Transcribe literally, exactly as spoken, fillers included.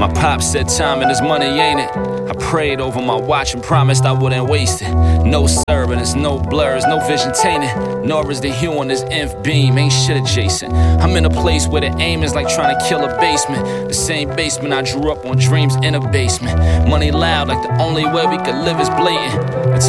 My pop said time and his money, ain't it? I prayed over my watch and promised I wouldn't waste it. No serving, it's no blurs, no vision tainted. Nor is the hue on this inf beam, ain't shit adjacent. I'm in a place where the aim is like trying to kill a basement. The same basement I drew up on dreams in a basement. Money loud like the only way we could live is blatant.